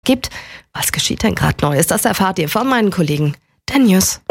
gibt. Was geschieht denn gerade Neues? Das erfahrt ihr von meinen Kollegen der News.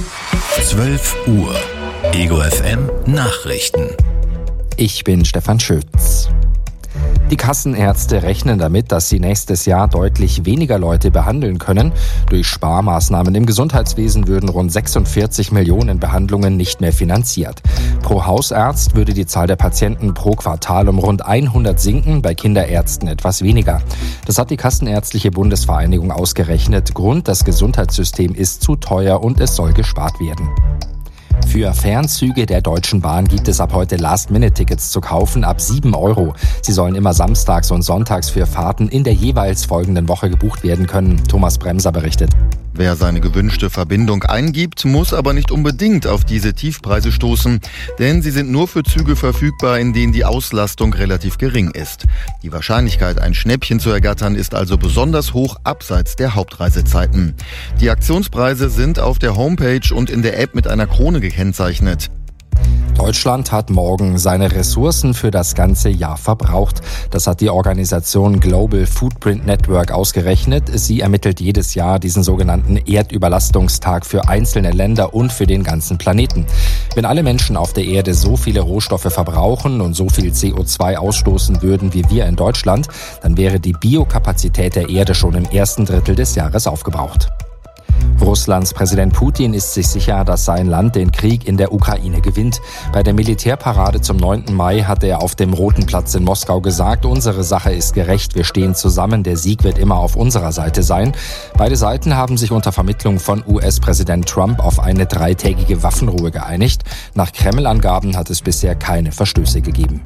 12 Uhr. Ego FM Nachrichten. Ich bin Stefan Schütz. Die Kassenärzte rechnen damit, dass sie nächstes Jahr deutlich weniger Leute behandeln können. Durch Sparmaßnahmen im Gesundheitswesen würden rund 46 Millionen Behandlungen nicht mehr finanziert. Pro Hausarzt würde die Zahl der Patienten pro Quartal um rund 100 sinken, bei Kinderärzten etwas weniger. Das hat die Kassenärztliche Bundesvereinigung ausgerechnet. Grund: das Gesundheitssystem ist zu teuer und es soll gespart werden. Für Fernzüge der Deutschen Bahn gibt es ab heute Last-Minute-Tickets zu kaufen ab 7 €. Sie sollen immer samstags und sonntags für Fahrten in der jeweils folgenden Woche gebucht werden können. Thomas Bremser berichtet. Wer seine gewünschte Verbindung eingibt, muss aber nicht unbedingt auf diese Tiefpreise stoßen, denn sie sind nur für Züge verfügbar, in denen die Auslastung relativ gering ist. Die Wahrscheinlichkeit, ein Schnäppchen zu ergattern, ist also besonders hoch abseits der Hauptreisezeiten. Die Aktionspreise sind auf der Homepage und in der App mit einer Krone gekennzeichnet. Deutschland hat morgen seine Ressourcen für das ganze Jahr verbraucht. Das hat die Organisation Global Footprint Network ausgerechnet. Sie ermittelt jedes Jahr diesen sogenannten Erdüberlastungstag für einzelne Länder und für den ganzen Planeten. Wenn alle Menschen auf der Erde so viele Rohstoffe verbrauchen und so viel CO2 ausstoßen würden wie wir in Deutschland, dann wäre die Biokapazität der Erde schon im ersten Drittel des Jahres aufgebraucht. Russlands Präsident Putin ist sich sicher, dass sein Land den Krieg in der Ukraine gewinnt. Bei der Militärparade zum 9. Mai hatte er auf dem Roten Platz in Moskau gesagt: Unsere Sache ist gerecht, wir stehen zusammen, der Sieg wird immer auf unserer Seite sein. Beide Seiten haben sich unter Vermittlung von US-Präsident Trump auf eine 3-tägige Waffenruhe geeinigt. Nach Kreml-Angaben hat es bisher keine Verstöße gegeben.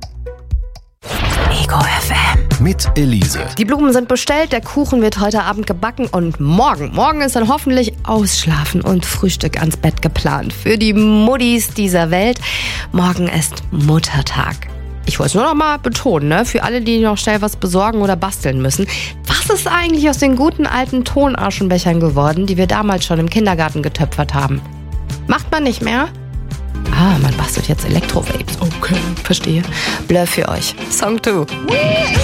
Ego FM. Mit Elise. Die Blumen sind bestellt, der Kuchen wird heute Abend gebacken und morgen ist dann hoffentlich Ausschlafen und Frühstück ans Bett geplant. Für die Muddis dieser Welt, morgen ist Muttertag. Ich wollte es nur noch mal betonen, für alle, die noch schnell was besorgen oder basteln müssen. Was ist eigentlich aus den guten alten Tonaschenbechern geworden, die wir damals schon im Kindergarten getöpfert haben? Macht man nicht mehr? Man bastelt jetzt Elektro-Vapes. Okay, verstehe. Blur für euch. Song 2.